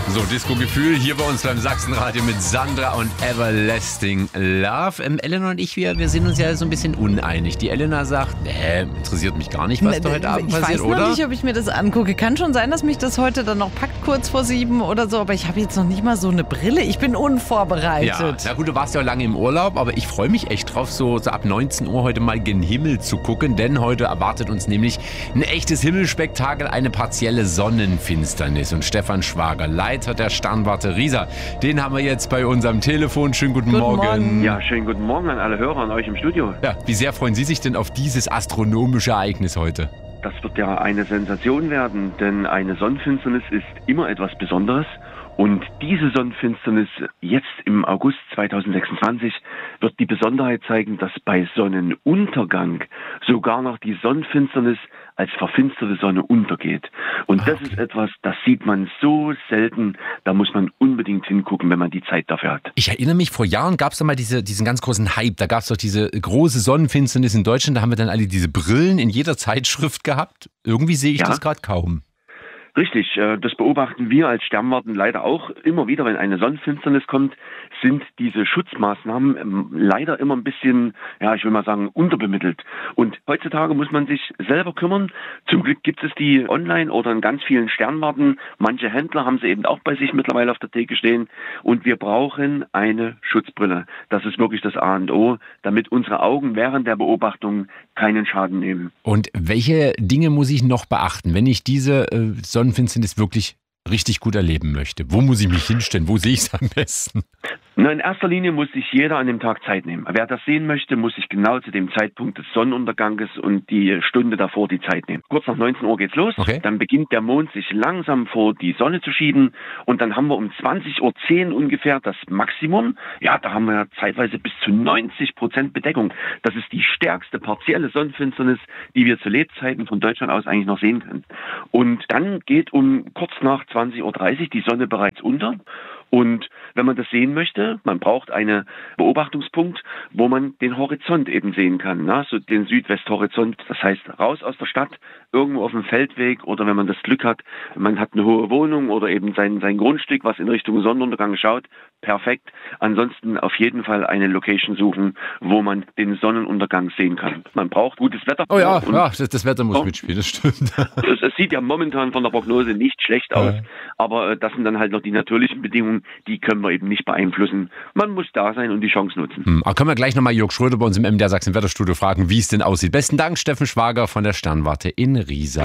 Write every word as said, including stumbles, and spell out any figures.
So, Disco-Gefühl hier bei uns beim Sachsenradio mit Sandra und Everlasting Love. Ähm, Elena und ich, wir, wir sind uns ja so ein bisschen uneinig. Die Elena sagt, nee, interessiert mich gar nicht, was da heute Abend ich passiert, oder? oder? Ich weiß noch nicht, ob ich mir das angucke. Kann schon sein, dass mich das heute dann noch packt, kurz vor sieben oder so. Aber ich habe jetzt noch nicht mal so eine Brille. Ich bin unvorbereitet. Ja, na gut, du warst ja auch lange im Urlaub, aber ich freue mich echt drauf, so, so ab neunzehn Uhr heute mal gen Himmel zu gucken. Denn heute erwartet uns nämlich ein echtes Himmelspektakel, eine partielle Sonnenfinsternis. Und Stefan Schwager, Leiter der Sternwarte Riesa, den haben wir jetzt bei unserem Telefon. Schönen guten, Guten Morgen. Morgen. Ja, schönen guten Morgen an alle Hörer, an euch im Studio. Ja, wie sehr freuen Sie sich denn auf dieses astronomische Ereignis heute? Das wird ja eine Sensation werden, denn eine Sonnenfinsternis ist immer etwas Besonderes. Und diese Sonnenfinsternis jetzt im August zweitausendsechsundzwanzig wird die Besonderheit zeigen, dass bei Sonnenuntergang sogar noch die Sonnenfinsternis als verfinsterte Sonne untergeht. Und das okay. ist etwas, das sieht man so selten, da muss man unbedingt hingucken, wenn man die Zeit dafür hat. Ich erinnere mich, vor Jahren gab es da mal diese, diesen ganz großen Hype. Da gab es doch diese große Sonnenfinsternis in Deutschland. Da haben wir dann alle diese Brillen in jeder Zeitschrift gehabt. Irgendwie sehe ich Ja. das gerade kaum. Richtig, das beobachten wir als Sternwarten leider auch immer wieder, wenn eine Sonnenfinsternis kommt, sind diese Schutzmaßnahmen leider immer ein bisschen, ja, ich will mal sagen, unterbemittelt. Und heutzutage muss man sich selber kümmern. Zum Glück gibt es die online oder in ganz vielen Sternwarten. Manche Händler haben sie eben auch bei sich mittlerweile auf der Theke stehen. Und wir brauchen eine Schutzbrille. Das ist wirklich das A und O, damit unsere Augen während der Beobachtung keinen Schaden nehmen. Und welche Dinge muss ich noch beachten, wenn ich diese äh, Sonnenfinsternis wirklich richtig gut erleben möchte? Wo muss ich mich hinstellen? Wo sehe ich es am besten? Na, in erster Linie muss sich jeder an dem Tag Zeit nehmen. Wer das sehen möchte, muss sich genau zu dem Zeitpunkt des Sonnenunterganges und die Stunde davor die Zeit nehmen. Kurz nach neunzehn Uhr geht's los. Okay. Dann beginnt der Mond sich langsam vor die Sonne zu schieben. Und dann haben wir um zwanzig Uhr zehn ungefähr das Maximum. Ja, da haben wir ja zeitweise bis zu neunzig Prozent Bedeckung. Das ist die stärkste partielle Sonnenfinsternis, die wir zu Lebzeiten von Deutschland aus eigentlich noch sehen können. Und dann geht um kurz nach zwanzig Uhr dreißig die Sonne bereits unter. Und wenn man das sehen möchte, man braucht einen Beobachtungspunkt, wo man den Horizont eben sehen kann, ne? So den Südwesthorizont. Das heißt, raus aus der Stadt, irgendwo auf dem Feldweg oder wenn man das Glück hat, man hat eine hohe Wohnung oder eben sein, sein Grundstück, was in Richtung Sonnenuntergang schaut, perfekt. Ansonsten auf jeden Fall eine Location suchen, wo man den Sonnenuntergang sehen kann. Man braucht gutes Wetter. Oh ja, und ja das, das Wetter muss oh, mitspielen, das stimmt. es, es sieht ja momentan von der Prognose nicht schlecht aus, Ja. aber äh, das sind dann halt noch die natürlichen Bedingungen, die können wir eben nicht beeinflussen. Man muss da sein und die Chance nutzen. Hm, aber können wir gleich nochmal Jörg Schröder bei uns im M D R Sachsen Wetterstudio fragen, wie es denn aussieht. Besten Dank, Steffen Schwager von der Sternwarte in Riesa.